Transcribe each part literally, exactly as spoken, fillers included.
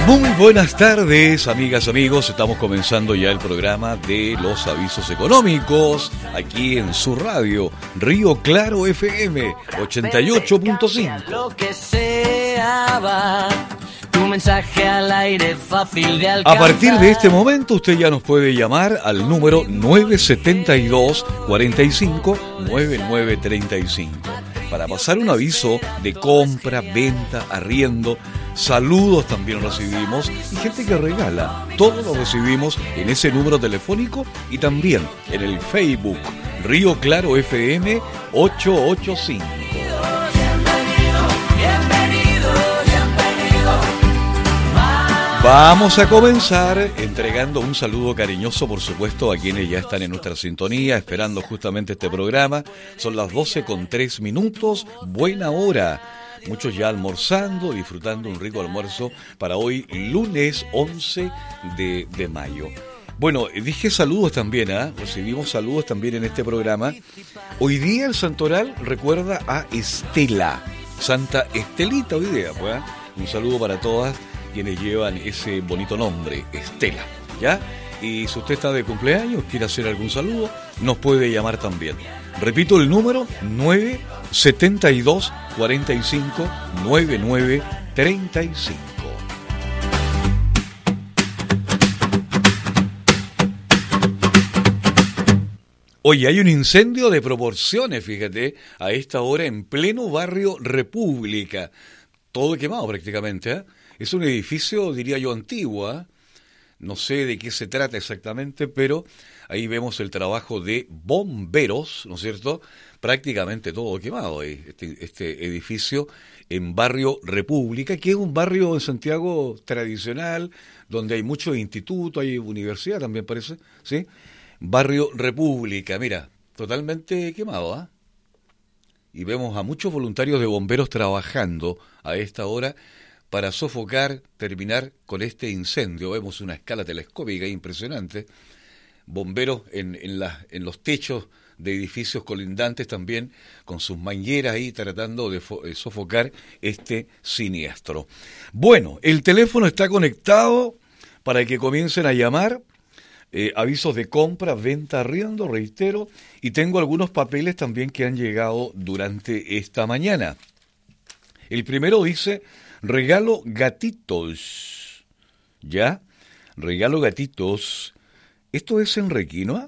Muy buenas tardes, amigas, amigos. Estamos comenzando ya el programa de los avisos económicos aquí en su radio, Río Claro F M ochenta y ocho punto cinco. Lo que sea va, tu mensaje al aire fácil de alcanzar. A partir de este momento usted ya nos puede llamar al número nueve siete dos, cuatro cinco, nueve nueve tres cinco para pasar un aviso de compra, venta, arriendo. Saludos también recibimos y gente que regala. Todo lo recibimos en ese número telefónico y también en el Facebook Río Claro F M ochocientos ochenta y cinco. Vamos a comenzar entregando un saludo cariñoso, por supuesto, a quienes ya están en nuestra sintonía, esperando justamente este programa. Son las doce con tres minutos, buena hora. Muchos ya almorzando, disfrutando un rico almuerzo para hoy, lunes once de, de mayo. Bueno, dije saludos también, ¿eh? Recibimos saludos también en este programa. Hoy día el santoral recuerda a Estela, Santa Estelita hoy día, pues, ¿eh? Un saludo para todas quienes llevan ese bonito nombre, Estela, ¿ya? Y si usted está de cumpleaños, quiere hacer algún saludo, nos puede llamar también. Repito el número, nueve siete dos, cuatro cinco, nueve nueve tres cinco. Oye, hay un incendio de proporciones, fíjate, a esta hora en pleno barrio República. Todo quemado prácticamente, ¿eh? Es un edificio, diría yo, antiguo, ¿eh? No sé de qué se trata exactamente, pero ahí vemos el trabajo de bomberos, ¿no es cierto? Prácticamente todo quemado ahí, este, este edificio en Barrio República, que es un barrio en Santiago tradicional, donde hay muchos institutos, hay universidad también parece, ¿sí? Barrio República, mira, totalmente quemado, ¿ah? ¿eh? Y vemos a muchos voluntarios de bomberos trabajando a esta hora para sofocar, terminar con este incendio. Vemos una escala telescópica impresionante, bomberos en, en, la, en los techos de edificios colindantes también, con sus mangueras ahí tratando de, fo- de sofocar este siniestro. Bueno, el teléfono está conectado para que comiencen a llamar, eh, avisos de compra, venta, arriendo, reitero, y tengo algunos papeles también que han llegado durante esta mañana. El primero dice: regalo gatitos, ¿ya? Regalo gatitos. ¿Esto es en Requinoa?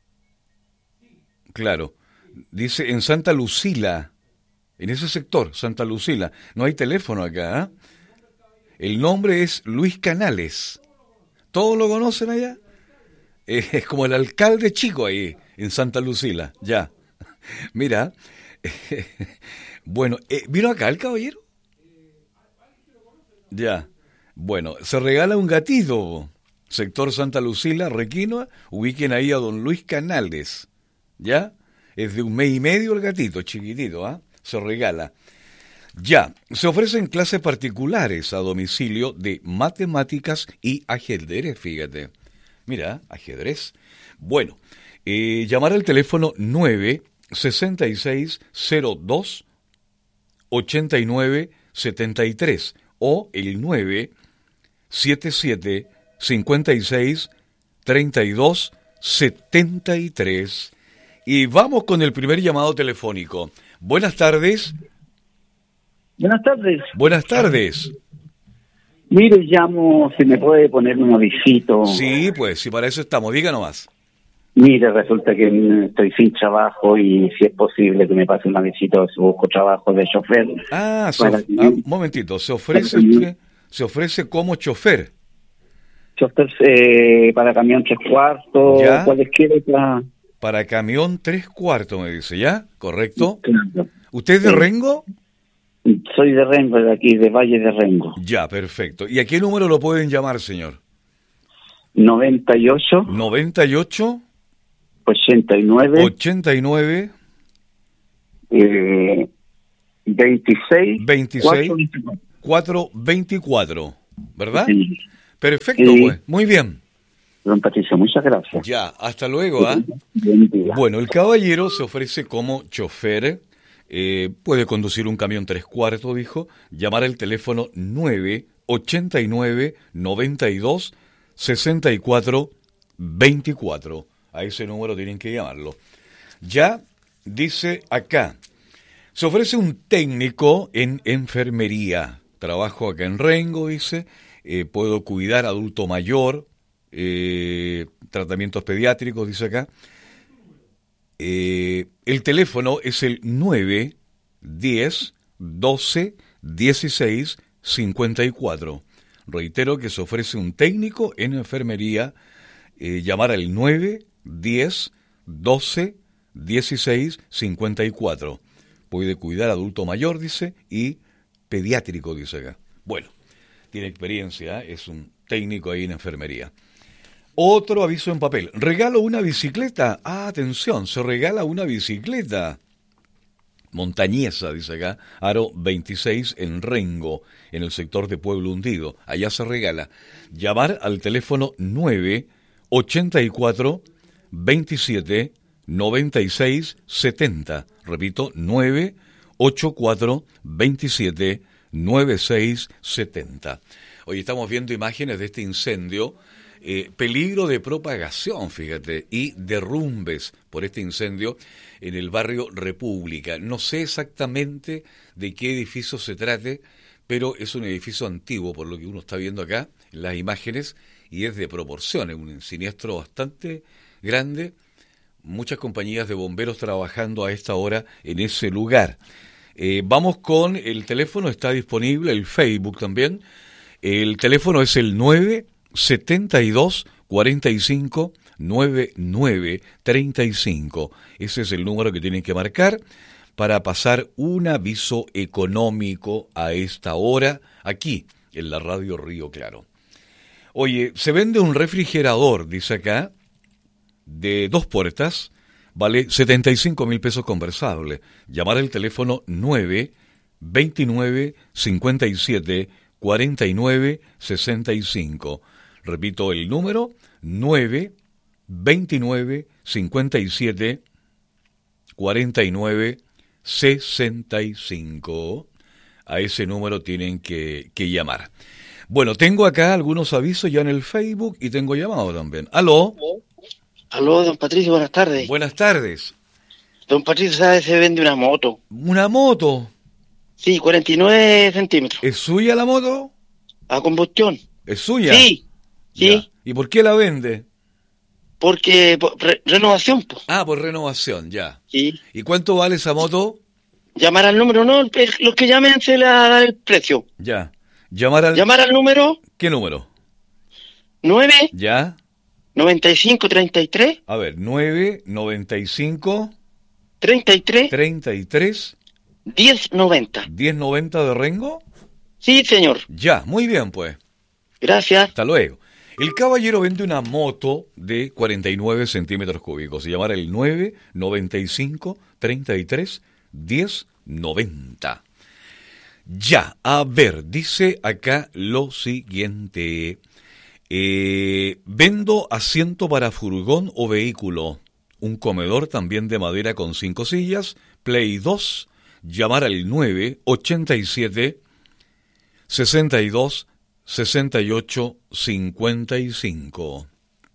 Claro. Dice en Santa Lucila, en ese sector, Santa Lucila. No hay teléfono acá, ¿eh? El nombre es Luis Canales. ¿Todos lo conocen allá? Eh, es como el alcalde chico ahí, en Santa Lucila, ya. Mira, eh, bueno, eh, ¿vino acá el caballero? Ya, bueno, se regala un gatito, sector Santa Lucila, Requinoa, ubiquen ahí a don Luis Canales, ¿ya? Es de un mes y medio el gatito, chiquitito, ¿ah? ¿eh? Se regala. Ya, se ofrecen clases particulares a domicilio de matemáticas y ajedrez, fíjate. Mira, ajedrez. Bueno, eh, llamar al teléfono nueve sesenta y seis cero dos ochenta y nueve setenta y tres o el nueve siete siete cincuenta y seis treinta y dos setenta y tres. Y vamos con el primer llamado telefónico. Buenas tardes. Buenas tardes. Buenas tardes. Mire, llamo, si me puede poner un avisito. Sí, pues, si para eso estamos, diga nomás. Mire, resulta que estoy sin trabajo y si es posible que me pase un avisito si busco trabajo de chofer. Ah, so, Para- ah, un momentito, se ofrece usted, se ofrece como chofer. Chofer eh, para camión tres cuartos, Ya. cualesquiera. Para... Para camión tres cuartos, me dice, ¿ya? ¿Correcto? Claro. ¿Usted es de Sí. Rengo? Soy de Rengo, de aquí, de Valle de Rengo. Ya, perfecto. ¿Y a qué número lo pueden llamar, señor? noventa y ocho, noventa y ocho, ochenta y nueve, ochenta y nueve, eh, veintiséis, veintiséis, cuatro veinticuatro. cuatrocientos veinticuatro, ¿verdad? Sí. Perfecto, Sí. pues. Muy bien. Don Patricio, muchas gracias. Ya, hasta luego, ¿ah? Buen día. Bueno, el caballero se ofrece como chofer, eh, puede conducir un camión tres cuartos, dijo, llamar al teléfono nueve ochenta y nueve, noventa y dos, sesenta y cuatro, veinticuatro. A ese número tienen que llamarlo. Ya dice acá, se ofrece un técnico en enfermería. Trabajo acá en Rengo, dice, eh, puedo cuidar adulto mayor, eh, tratamientos pediátricos, dice acá. Eh, el teléfono es el nueve, diez, doce, dieciséis, cincuenta y cuatro. Reitero que se ofrece un técnico en enfermería, eh, llamar al nueve, diez, doce, dieciséis, cincuenta y cuatro. Puede cuidar adulto mayor, dice, y pediátrico, dice acá. Bueno, tiene experiencia, ¿eh? Es un técnico ahí en enfermería. Otro aviso en papel. Regalo una bicicleta. Ah, atención, se regala una bicicleta. Montañesa, dice acá, aro veintiséis en Rengo, en el sector de Pueblo Hundido. Allá se regala. Llamar al teléfono nueve, ochenta y cuatro, veintisiete, noventa y seis, setenta. Repito, nueve, ochenta y cuatro, veintisiete, noventa y seis, setenta. Hoy estamos viendo imágenes de este incendio. Eh, peligro de propagación, fíjate, y derrumbes por este incendio en el barrio República. No sé exactamente de qué edificio se trate, pero es un edificio antiguo, por lo que uno está viendo acá en las imágenes, y es de proporciones, un siniestro bastante grande. Muchas compañías de bomberos trabajando a esta hora en ese lugar. Eh, vamos con el teléfono, está disponible, el Facebook también. El teléfono es el nueve, setenta y dos, cuarenta y cinco, noventa y nueve, treinta y cinco. Ese es el número que tienen que marcar para pasar un aviso económico a esta hora aquí en la radio Río Claro. Oye, se vende un refrigerador, dice acá, de dos puertas, vale setenta y cinco mil pesos conversable. Llamar al teléfono nueve, veintinueve, cincuenta y siete, cuarenta y nueve, sesenta y cinco. Repito el número, nueve, veintinueve, cincuenta y siete, cuarenta y nueve, sesenta y cinco. A ese número tienen que, que llamar. Bueno, tengo acá algunos avisos ya en el Facebook y tengo llamado también. ¿Aló? Aló, don Patricio, buenas tardes. Buenas tardes. Don Patricio, ¿sabe? Se vende una moto. ¿Una moto? Sí, cuarenta y nueve centímetros. ¿Es suya la moto? A combustión. ¿Es suya? Sí. Sí. Ya. ¿Y por qué la vende? Porque, por, re, renovación, pues. Ah, por renovación, ya. Sí. ¿Y cuánto vale esa moto? Llamar al número, no, los que llamen se le va a dar el precio. Ya. Llamar al... Llamar al número... ¿Qué número? nueve... Ya. noventa y cinco, treinta y tres... A ver, nueve, noventa y cinco... treinta y tres... treinta y tres... diez noventa. ¿diez noventa de Rengo? Sí, señor. Ya, muy bien, pues. Gracias. Hasta luego. El caballero vende una moto de cuarenta y nueve centímetros cúbicos. Y llamar el nueve, noventa y cinco, treinta y tres, diez noventa. Ya, a ver, dice acá lo siguiente. Eh, vendo asiento para furgón o vehículo. Un comedor también de madera con cinco sillas. Play dos. Llamar al nueve, ochenta y siete, sesenta y dos, sesenta y ocho, cincuenta y cinco.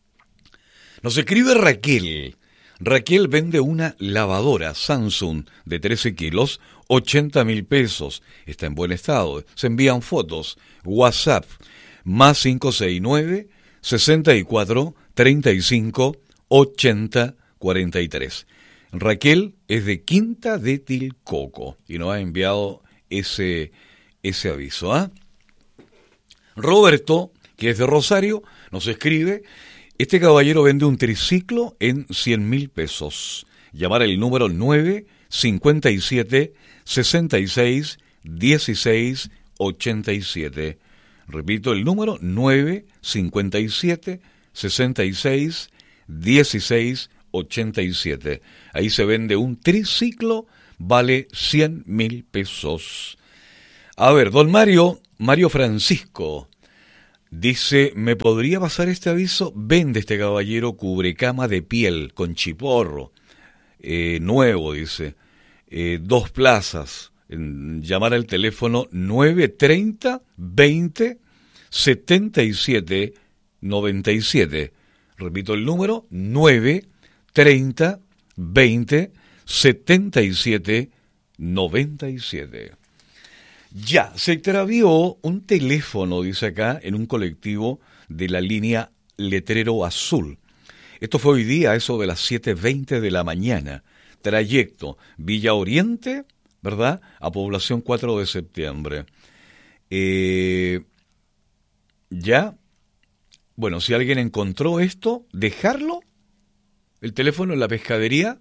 Nos escribe Raquel. Raquel vende una lavadora Samsung de trece kilos, ochenta mil pesos. Está en buen estado. Se envían fotos. WhatsApp, más cinco seis nueve, sesenta y cuatro, treinta y cinco, ochenta, cuarenta y tres. Raquel es de Quinta de Tilcoco y nos ha enviado ese, ese aviso. ¿ah? Roberto, que es de Rosario, nos escribe: este caballero vende un triciclo en cien mil pesos. Llamar el número nueve, cincuenta y siete, sesenta y seis, dieciséis, ochenta y siete. Repito el número nueve, cincuenta y siete, sesenta y seis, dieciséis, ochenta y siete. Ahí se vende un triciclo, vale cien mil pesos. A ver, don Mario, Mario Francisco, dice, ¿me podría pasar este aviso? Vende este caballero cubrecama de piel con chiporro, eh, nuevo, dice, eh, dos plazas. En, llamar al teléfono nueve treinta, veinte, setenta y siete noventa y siete. Repito el número, nueve treinta veinte setenta y siete noventa y siete. Ya, se extravió un teléfono, dice acá, en un colectivo de la línea Letrero Azul. Esto fue hoy día, a eso de las siete veinte de la mañana. Trayecto Villa Oriente, ¿verdad?, a Población cuatro de septiembre. Eh, ya, bueno, si alguien encontró esto, dejarlo, el teléfono en la pescadería.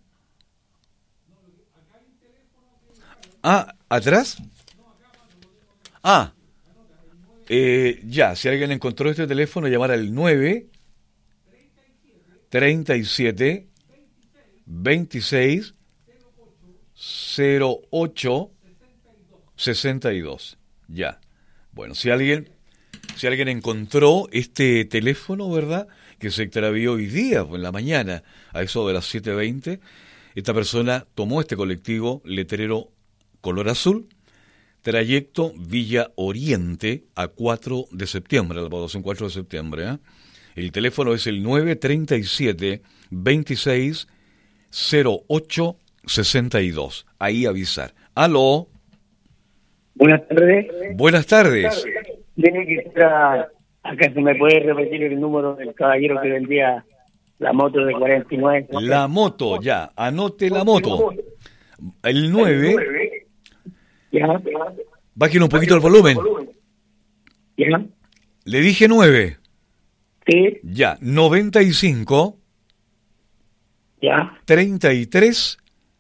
Ah, ¿atrás? Ah, eh, ya, si alguien encontró este teléfono, llamar al nueve treinta y siete veintiséis cero ocho sesenta y dos. Ya. Bueno, si alguien si alguien encontró este teléfono, ¿verdad?, que se extravió hoy día, en la mañana, a eso de las siete veinte, esta persona tomó este colectivo Letrero color azul, trayecto Villa Oriente a cuatro de septiembre, a la población cuatro de septiembre. ¿eh? El teléfono es el nueve treinta y siete veintiséis cero ocho sesenta y dos. Ahí avisar. Aló. Buenas tardes. Buenas tardes. Dile que está, acá se me puede repetir el número del caballero que vendía la moto de cuarenta y nueve. La moto, ya. Anote la moto. El nueve. Ya. Bajen un poquito el volumen. Ya. Le dije nueve. Sí. Ya. noventa y cinco. Ya. treinta y tres.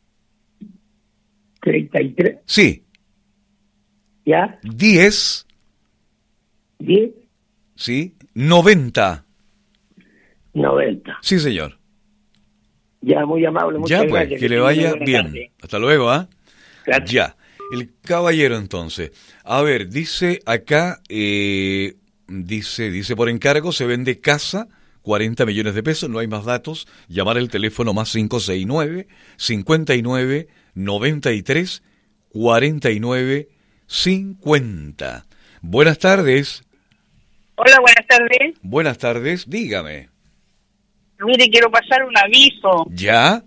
treinta y tres. Sí. Ya. diez. diez. Sí. noventa. noventa. Sí, señor. Ya, muy amable. Muchas Ya, pues, gracias. que le tenga vaya buena bien. tarde. Hasta luego, ¿ah? Gracias. Ya. El caballero, entonces. A ver, dice acá, eh, dice, dice por encargo, se vende casa, cuarenta millones de pesos, no hay más datos. Llamar el teléfono más cinco seis nueve, cincuenta y nueve, noventa y tres, cuarenta y nueve, cincuenta. Buenas tardes. Hola, buenas tardes. Buenas tardes, dígame. Mire, quiero pasar un aviso. ¿Ya?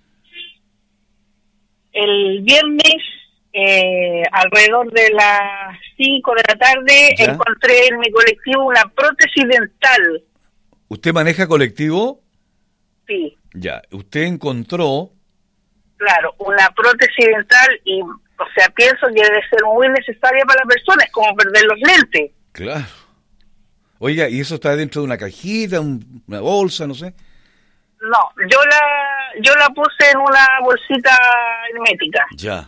El viernes, eh, alrededor de las cinco de la tarde, ¿Ya? encontré en mi colectivo una prótesis dental. ¿Usted maneja colectivo? Sí, Ya. ¿Usted encontró? claro, una prótesis dental y, o sea, pienso que debe ser muy necesaria para la persona, es como perder los lentes. Claro. Oiga, ¿y eso está dentro de una cajita, un- una bolsa, no sé? No, yo la yo la puse en una bolsita hermética. Ya.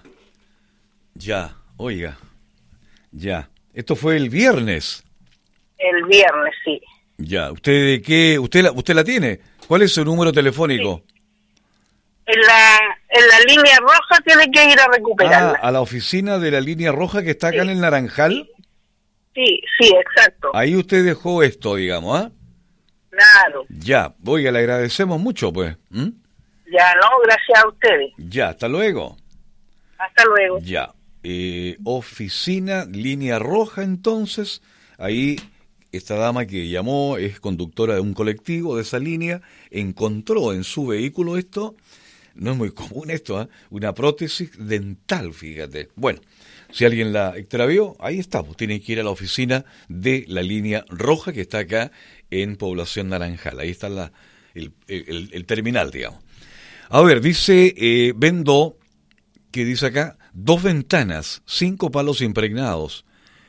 Ya. Oiga. Ya. Esto fue el viernes. El viernes, sí. Ya. ¿Usted de qué? ¿Usted la, usted la tiene? ¿Cuál es su número telefónico? En la en la línea roja tiene que ir a Ah, recuperarla. a la oficina de la línea roja que está acá en el Naranjal. Sí, sí, exacto. Ahí usted dejó esto, digamos, ¿ah? Claro. Ya. Oiga, le agradecemos mucho, pues. ¿Mm? Ya, no, gracias a ustedes. Ya. Hasta luego. Hasta luego. Ya. Eh, oficina, línea roja, entonces. Ahí, esta dama que llamó es conductora de un colectivo de esa línea, encontró en su vehículo esto, no es muy común esto, ¿eh? Una prótesis dental, fíjate. Bueno, si alguien la extravió, ahí está, pues tiene que ir a la oficina de la línea roja que está acá en Población Naranjal. Ahí está la, el, el, el terminal, digamos. A ver, dice, eh, vendo, que dice acá, dos ventanas, cinco palos impregnados.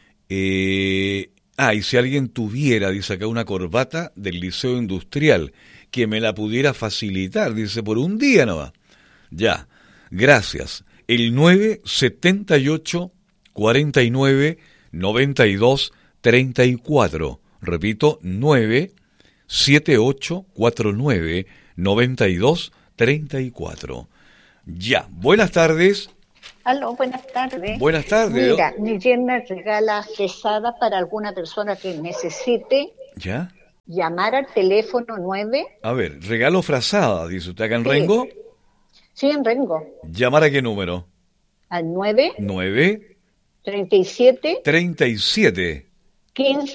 Eh, ah, y si alguien tuviera, dice acá, una corbata del Liceo Industrial, que me la pudiera facilitar, dice, por un día nomás. Ya, gracias. El nueve setenta y ocho cuarenta y nueve noventa y dos treinta y cuatro. Repito, nueve setenta y ocho cuarenta y nueve noventa y dos treinta y cuatro. Ya, buenas tardes. Aló, buenas tardes. Buenas tardes. Mira, Miguel me regala fresada para alguna persona que necesite ¿Ya? llamar al teléfono nueve. A ver, regalo frazada, dice usted acá en Sí. Rengo. Sí, en Rengo. ¿Llamar a qué número? Al nueve nueve treinta y siete treinta y siete quince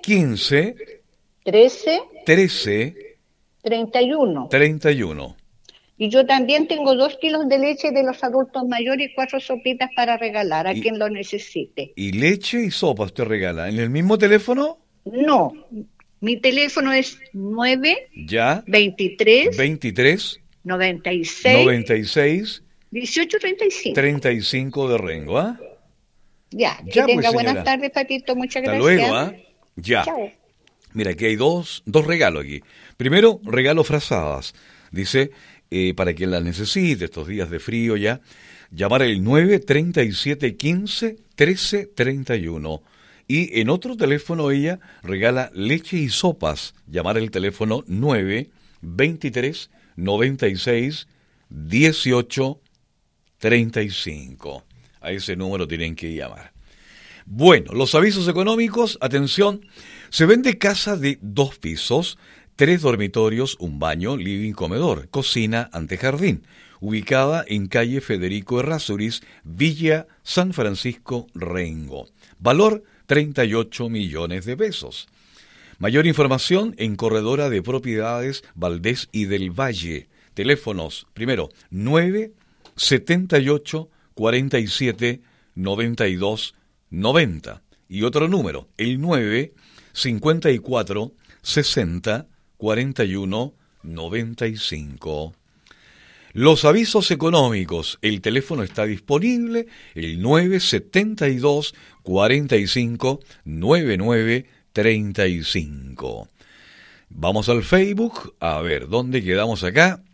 quince, trece, trece, treinta y uno. treinta y uno. Y yo también tengo dos kilos de leche de los adultos mayores y cuatro sopitas para regalar a Y- quien lo necesite. Y leche y sopa usted regala. ¿En el mismo teléfono? No, mi teléfono es nueve Ya. veintitrés veintitrés, noventa y seis noventa y seis, dieciocho treinta y cinco. treinta y cinco de Rengo, ¿ah? Ya, que Ya, pues, tenga buenas señora. tardes, Patito, muchas Hasta gracias. luego, ¿ah? Ya. Chao. Mira, aquí hay dos, dos regalos aquí. Primero, regalo frazadas. Dice, eh, para quien las necesite, estos días de frío ya, llamar el nueve treinta y siete quince trece treinta y uno. Y en otro teléfono ella regala leche y sopas. Llamar el teléfono nueve veintitrés noventa y seis dieciocho treinta y cinco. A ese número tienen que llamar. Bueno, los avisos económicos, atención, se vende casa de dos pisos, tres dormitorios, un baño, living, comedor, cocina, antejardín, ubicada en calle Federico Errázuriz, Villa San Francisco, Rengo. Valor treinta y ocho millones de pesos. Mayor información en Corredora de Propiedades Valdés y del Valle. Teléfonos, primero, nueve setenta y ocho cuarenta y siete noventa y dos noventa. Y otro número, el nueve cincuenta y cuatro sesenta cuarenta y uno noventa y cinco. Los avisos económicos, el teléfono está disponible, el nueve setenta y dos cuarenta y cinco noventa y nueve treinta y cinco. Vamos al Facebook, a ver, ¿dónde quedamos acá?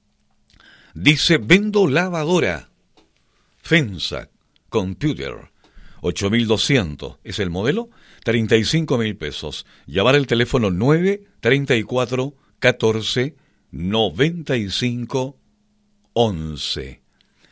Dice, vendo lavadora, Fensa, Computer, ocho mil doscientos, es el modelo, treinta y cinco mil pesos. Llamar el teléfono nueve treinta y cuatro catorce noventa y cinco once.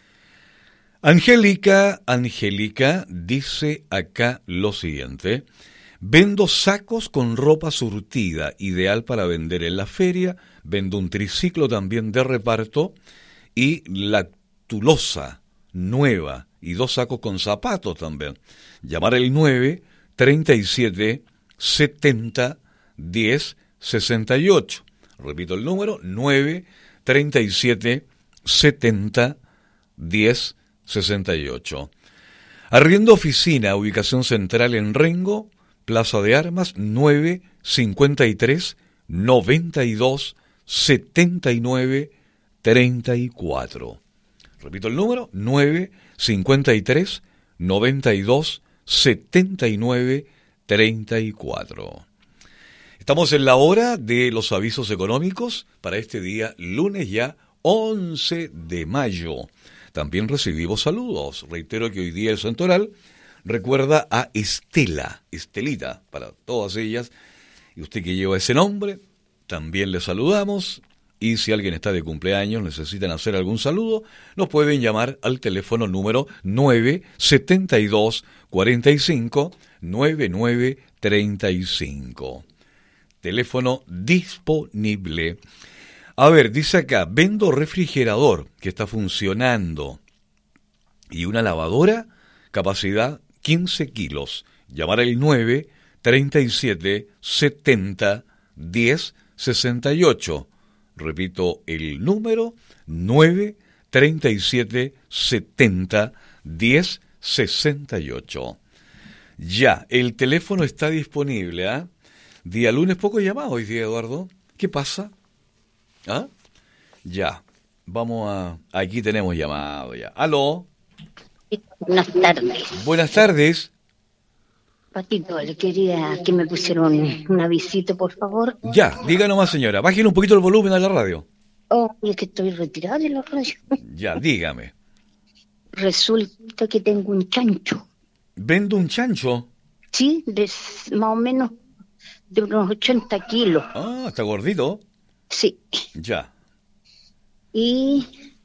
Angélica, Angélica dice acá lo siguiente: vendo sacos con ropa surtida, ideal para vender en la feria, vendo un triciclo también de reparto y lactulosa nueva y dos sacos con zapatos también. Llamar el nueve treinta y siete setenta diez sesenta y ocho. Repito el número, nueve treinta y siete setenta diez sesenta y ocho. Arriendo oficina, ubicación central en Rengo, Plaza de Armas, nueve cincuenta y tres noventa y dos setenta y nueve treinta y cuatro. Repito el número, nueve cincuenta y tres noventa y dos setenta y nueve treinta y cuatro. Estamos en la hora de los avisos económicos para este día, lunes ya, once de mayo. También recibimos saludos. Reitero que hoy día el santoral recuerda a Estela, Estelita, para todas ellas. Y usted que lleva ese nombre, también le saludamos. Y si alguien está de cumpleaños, necesitan hacer algún saludo, nos pueden llamar al teléfono número nueve setenta y dos cuarenta y cinco noventa y nueve treinta y cinco. Teléfono disponible. A ver, dice acá, vendo refrigerador que está funcionando y una lavadora, capacidad quince kilos. Llamar al nueve treinta y siete setenta diez sesenta y ocho. Repito el número, nueve treinta y siete setenta diez sesenta y ocho. Ya, el teléfono está disponible, ¿ah? ¿eh? Día lunes, poco llamado hoy día, Eduardo. ¿Qué pasa? ¿Ah? Ya, vamos a... Aquí tenemos llamado ya. ¿Aló? Buenas tardes. Buenas tardes. Patito, le quería que me pusieran un avisito, por favor. Ya, diga nomás, señora. Bájale un poquito el volumen a la radio. Oh, es que estoy retirada de la radio. Ya, dígame. Resulta que tengo un chancho. ¿Vendo un chancho? Sí, de s- más o menos de unos ochenta kilos. Ah, está gordito. Sí. Ya. Y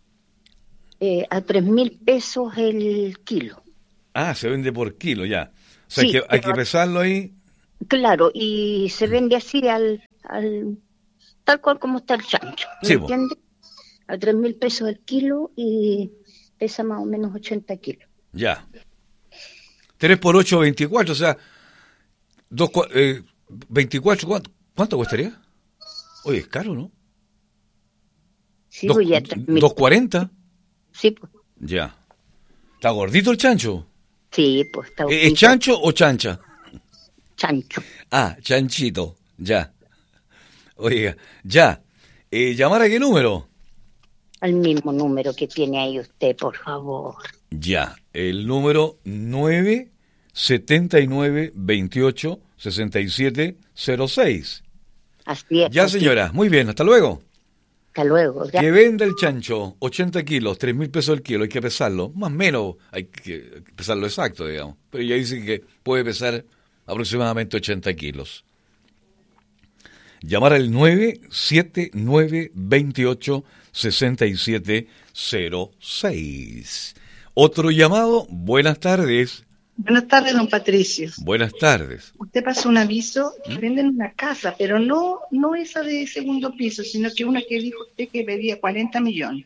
eh, a tres mil pesos el kilo. Ah, se vende por kilo, ya. O sea, Sí, hay, que, hay pero- que pesarlo ahí. Claro, y se vende así al, al tal cual como está el chancho. ¿Me Sí, po. entiendes? A tres mil pesos el kilo y pesa más o menos ochenta kilos. Ya. tres por ocho, veinticuatro, o sea, dos, cua- eh, veinticuatro, ¿cuánto, cuánto costaría? Oye, es caro, ¿no? Sí, Dos- pues ya tres mil. ¿dos cuarenta? Sí, pues. Ya. ¿Está gordito el chancho? Sí, pues está ¿Es bonito. chancho o chancha? Chancho. Ah, chanchito, ya. Oiga, ya. Eh, ¿Llamar a qué número? Al mismo número que tiene ahí usted, por favor. Ya, el número nueve setenta y nueve veintiocho sesenta y siete cero seis. Así es. Ya, así. señora, muy bien, hasta luego. Hasta luego. Ya. Que venda el chancho, ochenta kilos, tres mil pesos el kilo, hay que pesarlo. Más o menos, hay que pesarlo exacto, digamos. Pero ya dice que puede pesar aproximadamente ochenta kilos. Llamar al nueve siete nueve veintiocho sesenta y siete cero seis. Otro llamado, buenas tardes. Buenas tardes, don Patricio. Buenas tardes. Usted pasó un aviso que venden una casa, pero no no esa de segundo piso, sino que una que dijo usted que pedía cuarenta millones.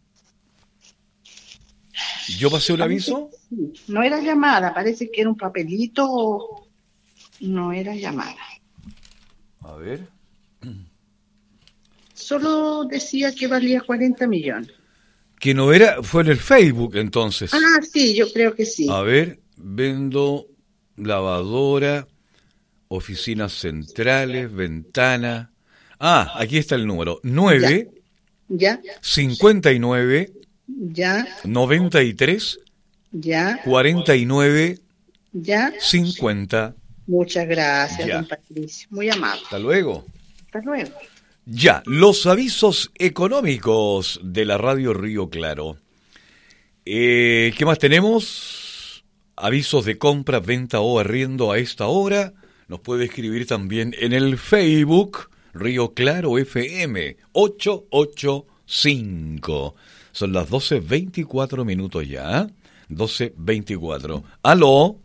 ¿Yo pasé un aviso? Sí, no era llamada, parece que era un papelito o no era llamada. A ver. Solo decía que valía cuarenta millones. Que no era, fue en el Facebook entonces. Ah, sí, yo creo que sí. A ver, vendo lavadora, oficinas centrales, ventana. Ah, aquí está el número. nueve ¿Ya? cincuenta y nueve ¿Ya? noventa y tres ¿Ya? cuarenta y nueve ¿Ya? cincuenta. Muchas gracias, Ya. don Patricio. Muy amable. Hasta luego. Hasta luego. Ya, los avisos económicos de la radio Río Claro. Eh, ¿Qué más tenemos? Avisos de compra, venta o arriendo a esta hora. Nos puede escribir también en el Facebook Río Claro F M ochocientos ochenta y cinco. Son las doce veinticuatro minutos ya. ¿eh? doce veinticuatro. ¿Aló?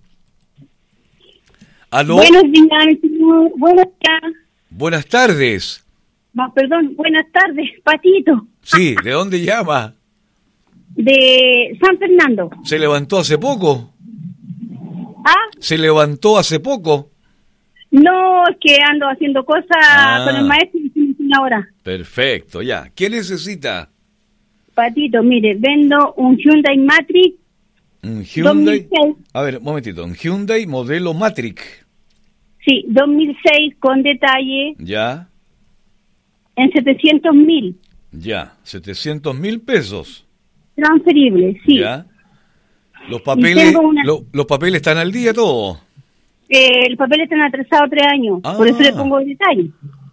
¿Aló? Buenos días, señor. Buenas tardes. Buenas tardes. Ah, perdón, buenas tardes, Patito, Sí, ¿de dónde llama? de San Fernando. ¿Se levantó hace poco? ¿Ah? ¿Se levantó hace poco? No, es que ando haciendo cosas Ah. con el maestro y hicimos una hora. Perfecto, ya. ¿Qué necesita? Patito, mire, vendo un Hyundai Matrix Un dos Hyundai. mil seis. A ver, un momentito. Un Hyundai modelo Matrix. Sí, dos mil seis con detalle Ya, en setecientos mil. ya. setecientos mil pesos. Transferible, sí. Ya. Los papeles, tengo una- lo- los papeles están al día todo. Eh, el papel está atrasado tres años, Ah. por eso le pongo el detalle.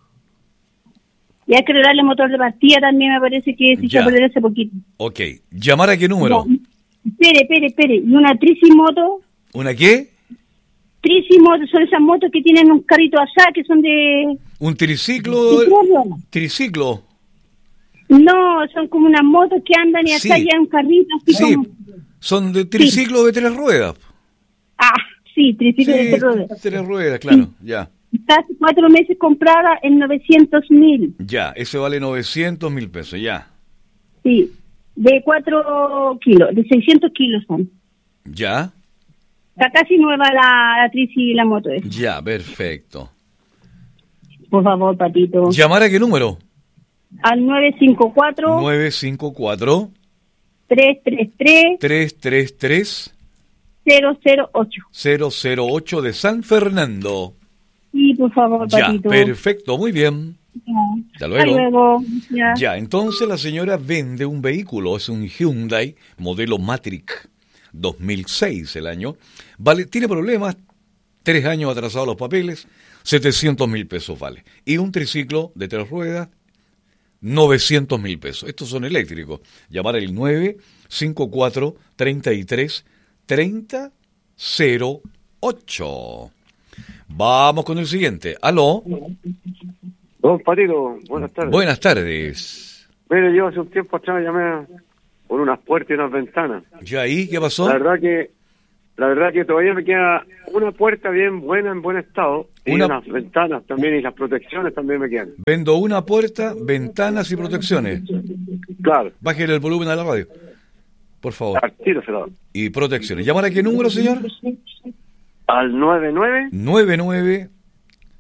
Y hay que arreglarle motor de partida también, me parece que se Ya. hizo perder hace poquito. Ok. ¿Llamar a qué número? No, espere, espere, espere. Y una Tricimoto. ¿Una qué? Tricimoto son esas motos que tienen un carrito allá que son de... ¿Un de triciclo? tres ruedas. ¿Triciclo? No, son como unas motos que andan y Sí. hasta allá un carrito así Sí, como... son de triciclo de tres ruedas. Ah, sí, triciclo Sí, de tres ruedas. tres ruedas, claro. Ya. Está hace cuatro meses comprada en novecientos mil. Ya, ese vale novecientos mil pesos, ya. Sí, de cuatro kilos, de seiscientos kilos son. Ya, Está casi nueva la, la trici y la moto esa. ya, perfecto. Por favor, Patito. ¿Llamar a qué número? Al nueve cinco cuatro, nueve cinco cuatro, tres tres tres, tres tres tres, cero cero ocho. cero cero ocho de San Fernando. Sí, por favor, Ya, Patito. perfecto, muy bien. Ya. Hasta luego. Hasta luego. Ya. Ya, entonces la señora vende un vehículo, es un Hyundai modelo Matrix dos mil seis el año. Vale, tiene problemas, tres años atrasados los papeles, setecientos mil pesos vale. Y un triciclo de tres ruedas, novecientos mil pesos. Estos son eléctricos. Llamar al nueve cinco cuatro, treinta y tres, treinta, cero ocho. Vamos con el siguiente. Aló. Don Patito, buenas tardes. Buenas tardes. Mire, yo hace un tiempo atrás llamé por unas puertas y unas ventanas. ¿Ya ahí qué pasó? La verdad que la verdad que todavía me queda una puerta bien buena, en buen estado, y Una- unas ventanas también, y las protecciones también me quedan. Vendo una puerta, ventanas y protecciones. Claro. Bájale el volumen a la radio, por favor. Al tiro se lo doy. Y protecciones. ¿Llamar a qué número, señor? Al nueve nueve, nueve nueve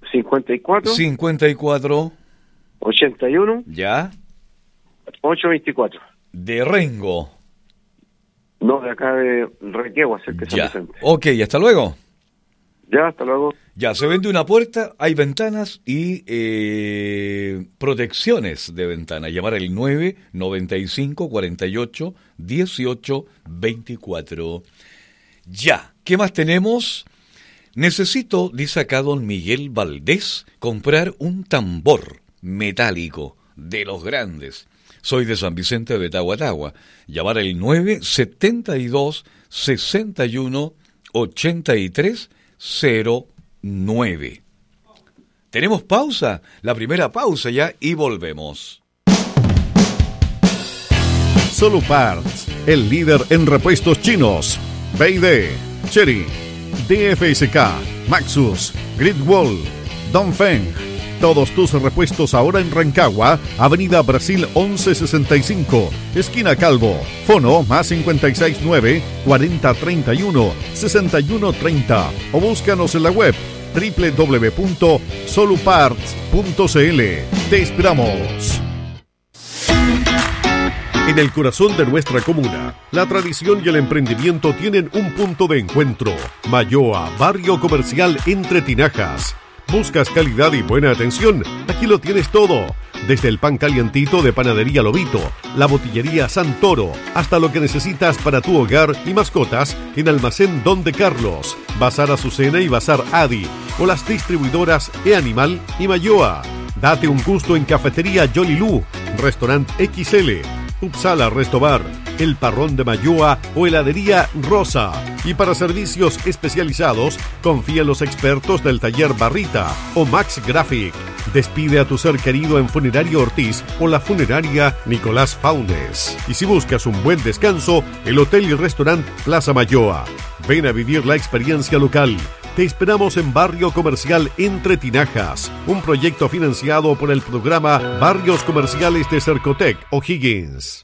cincuenta y cuatro. cincuenta y cuatro. ochenta y uno. Ya. ochocientos veinticuatro. De Rengo. No, de acá de Requegua, cerca de San Ya. Vicente. Ok, hasta luego. Ya, hasta luego. Ya, se vende una puerta, hay ventanas y eh, protecciones de ventana. Llamar al nueve noventa y cinco cuarenta y ocho dieciocho veinticuatro. Ya, ¿qué más tenemos? Necesito, dice acá don Miguel Valdés, comprar un tambor metálico de los grandes. Soy de San Vicente de Tahuatahua. Llamar al nueve setenta y dos sesenta y uno ochenta y tres cero nueve. Tenemos pausa, la primera pausa ya y volvemos. Soluparts, el líder en repuestos chinos. B y D, Cherry, D F S K, Maxus, Gridwall, Dongfeng. Todos tus repuestos ahora en Rancagua, Avenida Brasil once sesenta y cinco, esquina Calvo. Fono más cincuenta y seis nueve cuarenta treinta y uno sesenta y uno treinta o búscanos en la web doble u doble u doble u punto soluparts punto c l. Te esperamos. En el corazón de nuestra comuna, la tradición y el emprendimiento tienen un punto de encuentro. Mayoa, barrio comercial Entre Tinajas. ¿Buscas calidad y buena atención? Aquí lo tienes todo. Desde el pan calientito de Panadería Lobito, la botillería Santoro, hasta lo que necesitas para tu hogar y mascotas en Almacén Don de Carlos, Bazar Azucena y Bazar Adi, o las distribuidoras E-Animal y Mayoa. Date un gusto en Cafetería Yolilú, Restaurant X L, Upsala Restobar, El Parrón de Mayoa o Heladería Rosa. Y para servicios especializados, confía en los expertos del Taller Barrita o Max Graphic. Despide a tu ser querido en Funerario Ortiz o la Funeraria Nicolás Faunes. Y si buscas un buen descanso, el Hotel y Restaurant Plaza Mayoa. Ven a vivir la experiencia local. Te esperamos en Barrio Comercial Entre Tinajas, un proyecto financiado por el programa Barrios Comerciales de Cercotec O'Higgins.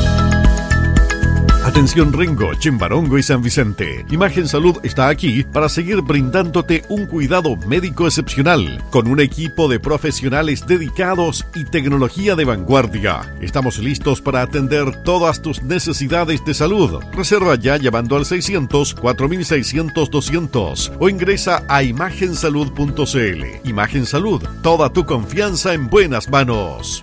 Atención Rengo, Chimbarongo y San Vicente. Imagen Salud está aquí para seguir brindándote un cuidado médico excepcional, con un equipo de profesionales dedicados y tecnología de vanguardia. Estamos listos para atender todas tus necesidades de salud. Reserva ya llamando al seiscientos cuatro mil seiscientos doscientos o ingresa a imagen salud punto c l. Imagen Salud, toda tu confianza en buenas manos.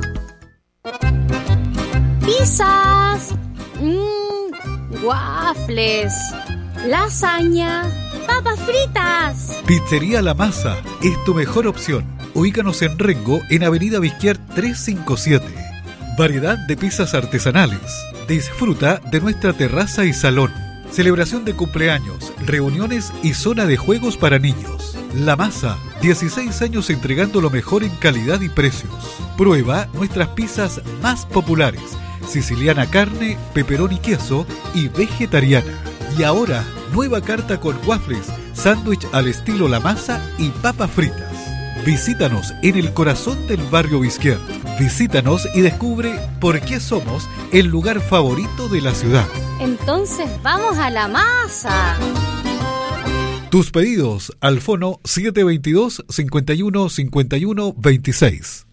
Pizzas. Mmm, waffles, lasaña, papas fritas. Pizzería La Masa es tu mejor opción. Ubícanos en Rengo, en Avenida Bizquier trescientos cincuenta y siete. Variedad de pizzas artesanales. Disfruta de nuestra terraza y salón. Celebración de cumpleaños, reuniones y zona de juegos para niños. La Masa, dieciséis años entregando lo mejor en calidad y precios. Prueba nuestras pizzas más populares: siciliana carne, peperón y queso y vegetariana. Y ahora, nueva carta con waffles, sándwich al estilo La Masa y papas fritas. Visítanos en el corazón del barrio Bizquier. Visítanos y descubre por qué somos el lugar favorito de la ciudad. Entonces vamos a La Masa. Tus pedidos al fono siete veintidós cincuenta y uno cincuenta y uno veintiséis.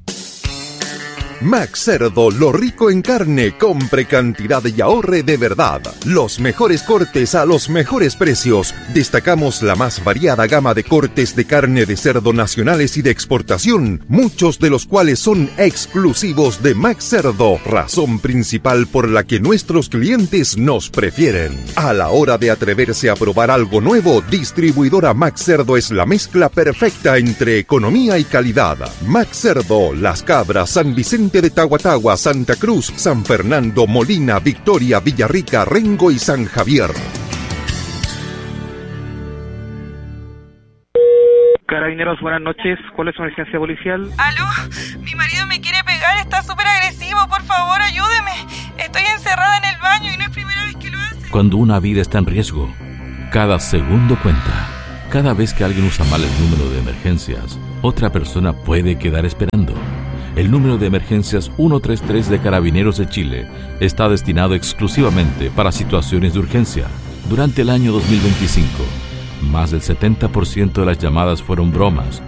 Max Cerdo, lo rico en carne. Compre cantidad y ahorre de verdad. Los mejores cortes a los mejores precios. Destacamos la más variada gama de cortes de carne de cerdo nacionales y de exportación, muchos de los cuales son exclusivos de Max Cerdo, razón principal por la que nuestros clientes nos prefieren. A la hora de atreverse a probar algo nuevo, distribuidora Max Cerdo es la mezcla perfecta entre economía y calidad. Max Cerdo, Las Cabras, San Vicente de Tahuatahua, Santa Cruz, San Fernando, Molina, Victoria, Villarrica, Rengo y San Javier. Carabineros, buenas noches. ¿Cuál es su emergencia policial? ¿Aló? Mi marido me quiere pegar, está súper agresivo. Por favor, ayúdeme. Estoy encerrada en el baño y no es primera vez que lo hace. Cuando una vida está en riesgo, cada segundo cuenta. Cada vez que alguien usa mal el número de emergencias, otra persona puede quedar esperando. El número de emergencias ciento treinta y tres de Carabineros de Chile está destinado exclusivamente para situaciones de urgencia. Durante el año dos mil veinticinco, más del setenta por ciento de las llamadas fueron bromas